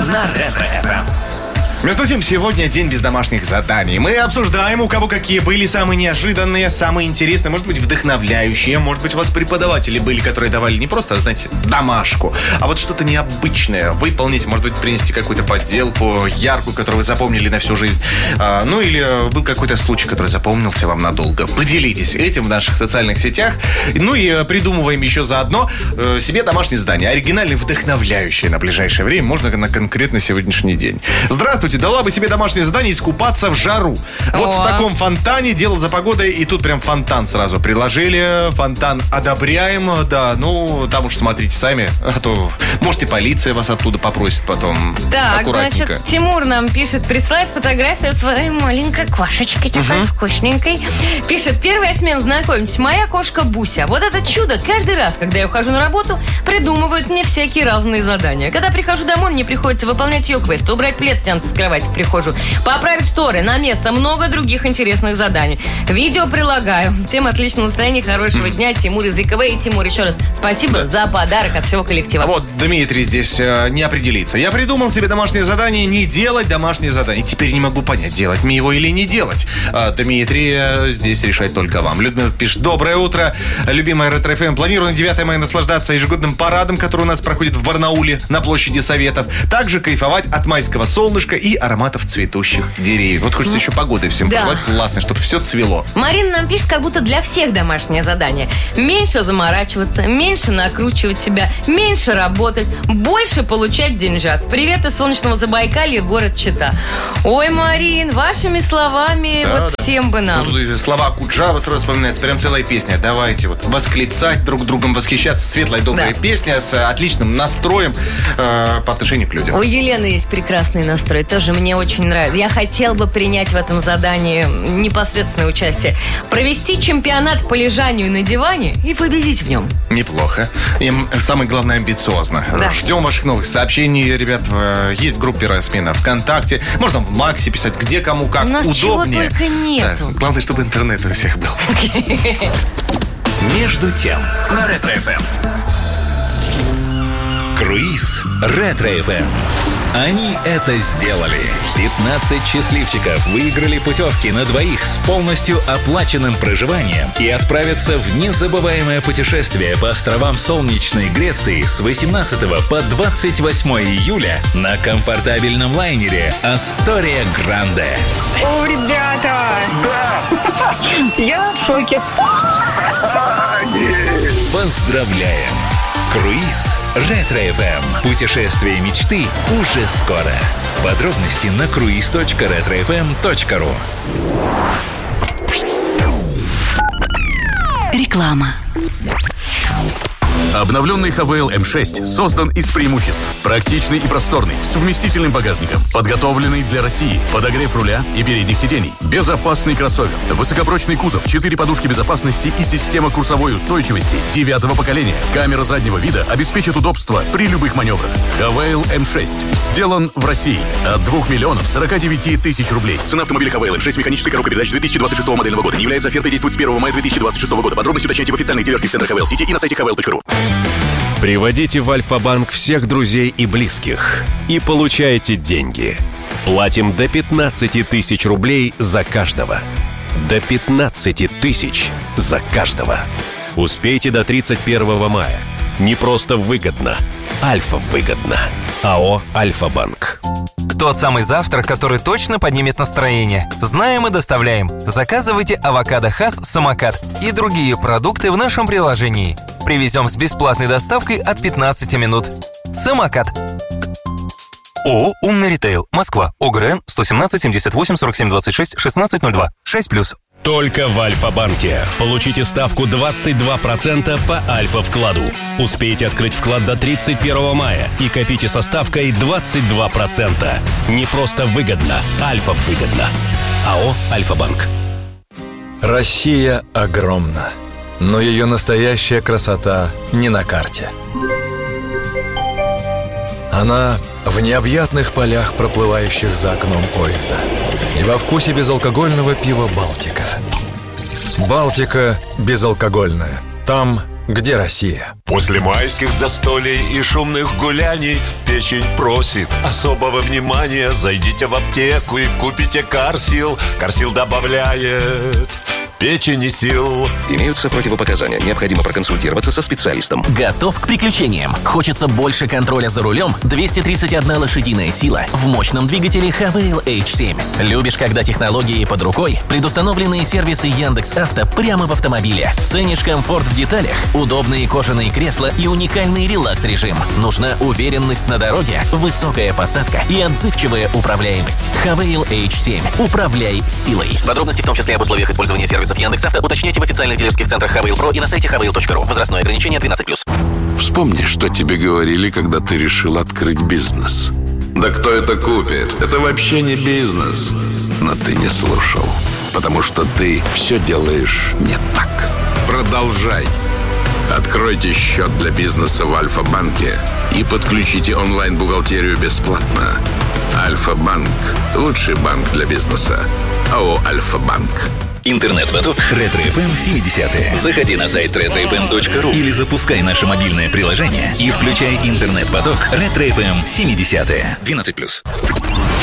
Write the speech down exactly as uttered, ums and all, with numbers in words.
на Ретро-эф эм. Между тем, сегодня день без домашних заданий. Мы обсуждаем, у кого какие были самые неожиданные, самые интересные, может быть, вдохновляющие. Может быть, у вас преподаватели были, которые давали не просто, знаете, домашку, а вот что-то необычное выполнить. Может быть, принести какую-то подделку яркую, которую вы запомнили на всю жизнь. А, ну, или был какой-то случай, который запомнился вам надолго. Поделитесь этим в наших социальных сетях. Ну, и придумываем еще заодно э, себе домашние задания. Оригинальные, вдохновляющие на ближайшее время. Можно на конкретно сегодняшний день. Здравствуйте. Дала бы себе домашнее задание искупаться в жару. Вот О. в таком фонтане, делал за погодой, и тут прям фонтан сразу приложили. Фонтан одобряем, да, ну, там уж смотрите сами, а то, может, и полиция вас оттуда попросит потом. Так, значит, Тимур нам пишет, присылает фотографию своей маленькой кошечки, такой угу. вкусненькой. Пишет, первая смена, знакомьтесь, моя кошка Буся. Вот это чудо, каждый раз, когда я ухожу на работу, придумывают мне всякие разные задания. Когда прихожу домой, мне приходится выполнять ее квест, убрать плед, стянутый с кровати в прихожую, поправить шторы на место, много других интересных заданий. Видео прилагаю. Всем отличного настроения, хорошего mm. дня. Тимур из ИКВ. И, Тимур, еще раз спасибо да. за подарок от всего коллектива. А вот Дмитрий здесь э, не определится. Я придумал себе домашнее задание не делать домашнее задание. И теперь не могу понять, делать мне его или не делать. А, Дмитрий, э, здесь решать только вам. Людмила пишет, доброе утро. Любимая Ретро-эф эм. Планирую на девятое мая наслаждаться ежегодным парадом, который у нас проходит в Барнауле на площади Советов. Также кайфовать от майского солнышка и ароматов цветущих деревьев. Вот хочется еще погоды всем да. пожелать классной, чтобы все цвело. Марина нам пишет, как будто для всех домашнее задание. Меньше заморачиваться, меньше накручивать себя, меньше работать, больше получать деньжат. Привет из солнечного Забайкалья, город Чита. Ой, Марин, вашими словами да, вот да. всем бы нам. Ну, тут слова Куджава сразу вспоминается. Прям целая песня. Давайте вот восклицать, друг другом восхищаться. Светлая, добрая да. песня с отличным настроем э, по отношению к людям. У Елены есть прекрасный настрой. Тоже мне очень нравится. Я хотел бы принять в этом задании непосредственное участие. Провести чемпионат по лежанию на диване и победить в нем. Неплохо. И самое главное, амбициозно. Да. Ждем ваших новых сообщений, ребят. Есть в группе «Смена» ВКонтакте. Можно в Максе писать, где, кому, как удобнее. У нас чего только нету. Да. Главное, чтобы интернет у всех был. Между тем на Ретро-эф эм. Круиз Ретро-эф эм. Они это сделали. пятнадцать счастливчиков выиграли путевки на двоих с полностью оплаченным проживанием и отправятся в незабываемое путешествие по островам солнечной Греции с восемнадцатого по двадцать восьмое июля на комфортабельном лайнере «Астория Гранде». О, ребята! Да! Я в шоке. Поздравляем! Круиз Ретро-эф эм. Путешествие мечты уже скоро. Подробности на круиз точка ретро эф эм точка ру. Реклама. Обновленный Хавейл эм шесть создан из преимуществ. Практичный и просторный, с вместительным багажником, подготовленный для России, подогрев руля и передних сидений, безопасный кроссовер, высокопрочный кузов, четыре подушки безопасности и система курсовой устойчивости девятого поколения. Камера заднего вида обеспечит удобство при любых маневрах. Хавейл эм шесть сделан в России от двух миллионов сорока девяти тысяч рублей. Цена автомобиля Хавейл эм шесть механической коробкой передач две тысячи двадцать шестого модельного года. Не является офертой, действует с первого мая две тысячи двадцать шестого года. Подробности уточняйте в официальных дилерских центрах Хавейл Сити и на сайте хавейл точка ру. Приводите в Альфа-банк всех друзей и близких и получайте деньги. Платим до пятнадцати тысяч рублей за каждого. До пятнадцати тысяч за каждого. Успейте до тридцать первого мая. Не просто выгодно. Альфа выгодно. АО «Альфа-банк». Тот самый завтрак, который точно поднимет настроение. Знаем и доставляем. Заказывайте авокадо Хас Самокат и другие продукты в нашем приложении. Привезем с бесплатной доставкой от пятнадцати минут. Самокат. ООО «Умный ритейл». Москва. ОГРН сто семнадцать семьдесят восемь сорок семь двадцать шесть шестнадцать ноль два. шесть плюс. Только в Альфа-банке. Получите ставку двадцать два процента по Альфа-вкладу. Успейте открыть вклад до тридцать первого мая и копите со ставкой двадцать два процента. Не просто выгодно, Альфа выгодно. АО «Альфа-банк». Россия огромна, но ее настоящая красота не на карте. Она в необъятных полях, проплывающих за окном поезда, и во вкусе безалкогольного пива «Балтика». «Балтика» безалкогольная. Там, где Россия? После майских застолий и шумных гуляний печень просит особого внимания. Зайдите в аптеку и купите Карсил. Карсил добавляет печени сил. Имеются противопоказания. Необходимо проконсультироваться со специалистом. Готов к приключениям? Хочется больше контроля за рулем? двести тридцать одна лошадиная сила в мощном двигателе Хавейл эйч семь. Любишь, когда технологии под рукой? Предустановленные сервисы Яндекс.Авто прямо в автомобиле. Ценишь комфорт в деталях? Удобные кожаные кресла и уникальный релакс-режим. Нужна уверенность на дороге, высокая посадка и отзывчивая управляемость. Хавейл эйч семь. Управляй силой. Подробности, в том числе об условиях использования сервиса Яндекс.Авто, уточняйте в официальных дилерских центрах Хавейл Про и на сайте хавейл точка ру. Возрастное ограничение двенадцать плюс. Вспомни, что тебе говорили, когда ты решил открыть бизнес. Да кто это купит? Это вообще не бизнес. Но ты не слушал, потому что ты все делаешь не так. Продолжай. Откройте счет для бизнеса в Альфа-банке и подключите онлайн-бухгалтерию бесплатно. Альфа-банк – лучший банк для бизнеса. АО «Альфа-банк». Интернет-поток Ретро-эф эм семидесятые. Заходи на сайт ретро эф эм точка ру или запускай наше мобильное приложение и включай интернет-поток Ретро-эф эм семидесятые. двенадцать плюс.